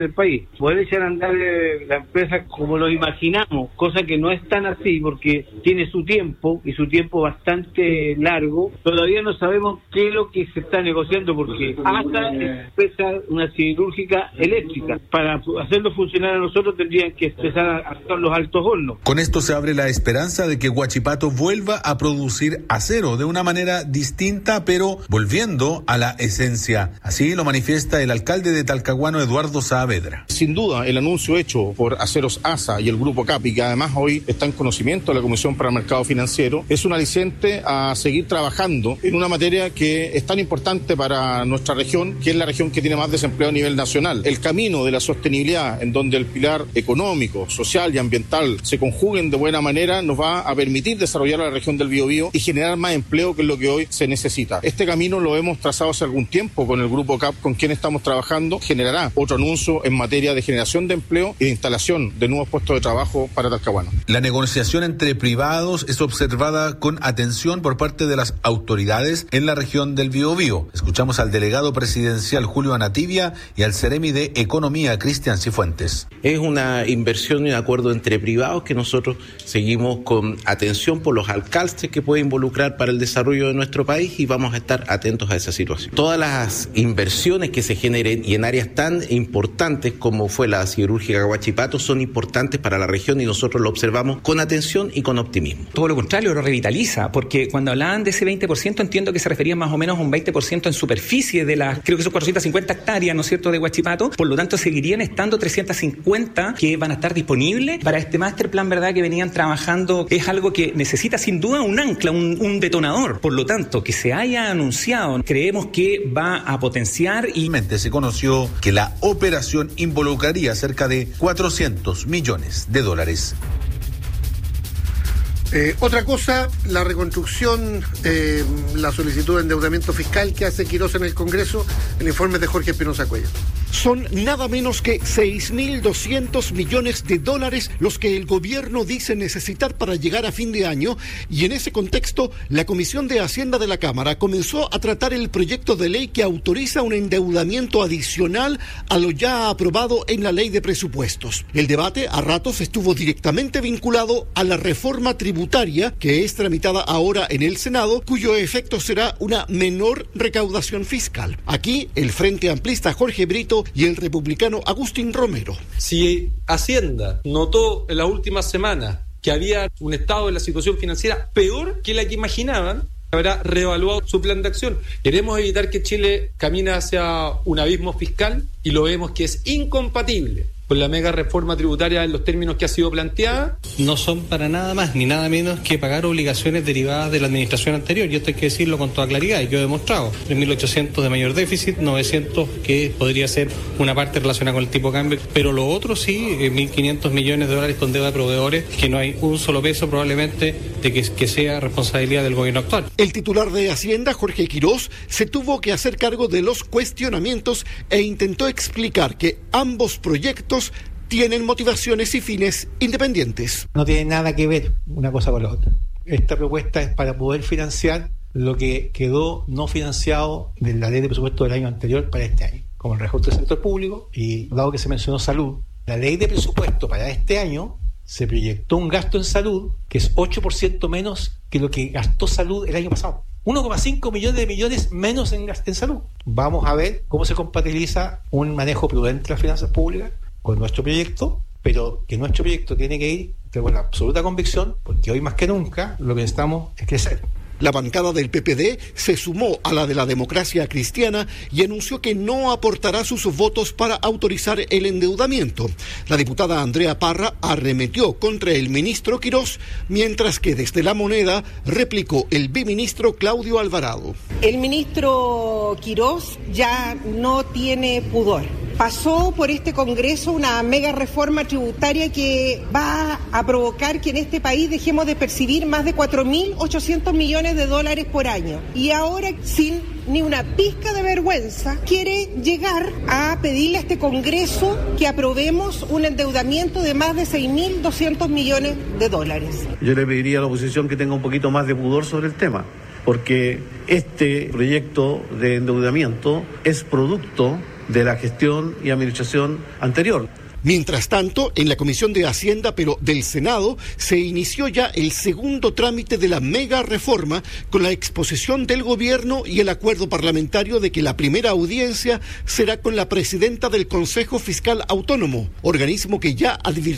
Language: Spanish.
del país. Poder echar a andar la empresa como lo imaginamos, cosa que no es tan así porque tiene su tiempo y su tiempo bastante largo. Todavía no sabemos qué es lo que se está negociando porque ASA es una siderúrgica eléctrica. Para hacerlo funcionar a nosotros tendrían que empezar a hacer los altos hornos. Con esto se abre la esperanza de que Huachipato vuelva a producir acero de una manera distinta, pero volviendo a la esencia. Así lo manifiesta el alcalde de Talcahuano, Eduardo Saavedra. Sin duda, el anuncio hecho por Aceros ASA y el Grupo CAPI, que además hoy está en conocimiento de la Comisión para el Mercado Financiero, es un aliciente a seguir trabajando en una materia que es tan importante para nuestra región, que es la región que tiene más desempleo a nivel nacional. El camino de la sostenibilidad, en donde el pilar económico, social y ambiental se conjuguen de buena manera, nos va a permitir desarrollar la región del Biobío y generar más empleo, que es lo que hoy se necesita. Este camino lo hemos trazado hace algún tiempo con el Grupo CAP, con quien estamos trabajando. Generará otro anuncio en materia de generación de empleo y de instalación de nuevos puestos de trabajo para Talcahuano. La negociación entre privados es observada con atención por parte de las autoridades en la región del Biobío. Escuchamos al delegado presidencial Julio Anativia y al Seremi de Economía Cristian Cifuentes. Es una inversión y un acuerdo entre privados que nosotros seguimos con atención por los alcances que puede involucrar para el desarrollo de nuestro país y vamos a estar atentos a esa situación. Todas las inversiones que se generen y en áreas tan importantes como fue la siderúrgica Huachipato son importantes para la región y nosotros lo observamos con atención y con optimismo. Todo lo contrario, lo revitaliza, porque cuando hablaban de ese 20% entiendo que se refería más o menos a un 20% en superficie de las, creo que son 450 hectáreas, ¿no es cierto?, de Huachipato. Por lo tanto, seguirían estando 350 que van a estar disponibles para este master plan, ¿verdad?, que venían trabajando. Es algo que necesita sin duda un ancla, un detonador. Por lo tanto, que se haya anunciado, creemos que va a potenciar y... Se conoció que la operación involucraría cerca de $400 millones. Otra cosa, la reconstrucción, la solicitud de endeudamiento fiscal que hace Quirós en el Congreso, el informe de Jorge Espinosa Cuellar. Son nada menos que $6.200 millones los que el gobierno dice necesitar para llegar a fin de año, y en ese contexto la Comisión de Hacienda de la Cámara comenzó a tratar el proyecto de ley que autoriza un endeudamiento adicional a lo ya aprobado en la Ley de Presupuestos. El debate a ratos estuvo directamente vinculado a la reforma tributaria que es tramitada ahora en el Senado, cuyo efecto será una menor recaudación fiscal. Aquí el Frente Amplista Jorge Brito y el republicano Agustín Romero. Si Hacienda notó en las últimas semanas que había un estado de la situación financiera peor que la que imaginaban, habrá reevaluado su plan de acción. Queremos evitar que Chile camine hacia un abismo fiscal y lo vemos que es incompatible con la mega reforma tributaria en los términos que ha sido planteada. No son para nada más ni nada menos que pagar obligaciones derivadas de la administración anterior, y esto hay que decirlo con toda claridad, y yo he demostrado 3.800 de mayor déficit, 900 que podría ser una parte relacionada con el tipo de cambio, pero lo otro sí, $1.500 millones con deuda de proveedores, que no hay un solo peso probablemente de que sea responsabilidad del gobierno actual. El titular de Hacienda, Jorge Quirós, se tuvo que hacer cargo de los cuestionamientos e intentó explicar que ambos proyectos tienen motivaciones y fines independientes. No tiene nada que ver una cosa con la otra. Esta propuesta es para poder financiar lo que quedó no financiado de la ley de presupuesto del año anterior para este año, como el reajuste del sector público, y dado que se mencionó salud, la ley de presupuesto para este año se proyectó un gasto en salud que es 8% menos que lo que gastó salud el año pasado. 1,5 millones menos en salud. Vamos a ver cómo se compatibiliza un manejo prudente de las finanzas públicas con nuestro proyecto, pero que nuestro proyecto tiene que ir con absoluta convicción, porque hoy más que nunca lo que necesitamos es crecer. La bancada del PPD se sumó a la de la Democracia Cristiana y anunció que no aportará sus votos para autorizar el endeudamiento. La diputada Andrea Parra arremetió contra el ministro Quirós, mientras que desde La Moneda replicó el biministro Claudio Alvarado. El ministro Quirós ya no tiene pudor. Pasó por este Congreso una mega reforma tributaria que va a provocar que en este país dejemos de percibir más de 4.800 millones de dólares por año. Y ahora, sin ni una pizca de vergüenza, quiere llegar a pedirle a este Congreso que aprobemos un endeudamiento de más de 6.200 millones de dólares. Yo le pediría a la oposición que tenga un poquito más de pudor sobre el tema, porque este proyecto de endeudamiento es producto de la gestión y administración anterior. Mientras tanto, en la Comisión de Hacienda, pero del Senado, se inició ya el segundo trámite de la mega reforma con la exposición del gobierno y el acuerdo parlamentario de que la primera audiencia será con la presidenta del Consejo Fiscal Autónomo, organismo que ya advirtió